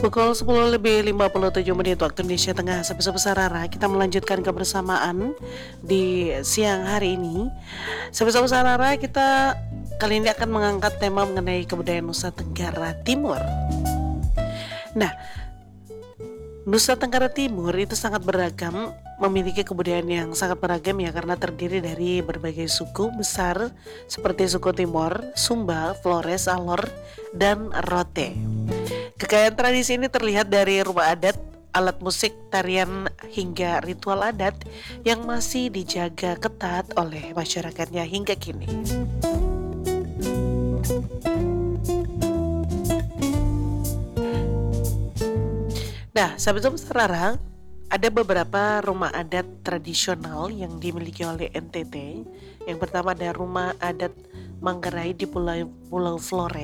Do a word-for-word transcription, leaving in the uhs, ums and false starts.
Pukul sepuluh lebih lima puluh tujuh menit waktu Indonesia Tengah. Sahabat Sarara, kita melanjutkan kebersamaan di siang hari ini. Sahabat Sarara, kita kali ini akan mengangkat tema mengenai kebudayaan Nusa Tenggara Timur. Nah, Nusa Tenggara Timur itu sangat beragam, memiliki kebudayaan yang sangat beragam ya, karena terdiri dari berbagai suku besar seperti suku Timor, Sumba, Flores, Alor, dan Rote. Kekayaan tradisi ini terlihat dari rumah adat, alat musik, tarian, hingga ritual adat yang masih dijaga ketat oleh masyarakatnya hingga kini. Nah, sahabat Sarara, ada beberapa rumah adat tradisional yang dimiliki oleh N T T. Yang pertama ada rumah adat Manggarai di Pulau Pulau Flores.